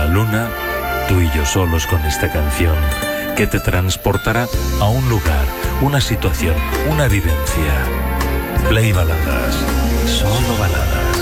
luna, tú y yo solos con esta canción que te transportará a un lugar, una situación, una vivencia. Play Baladas, solo baladas.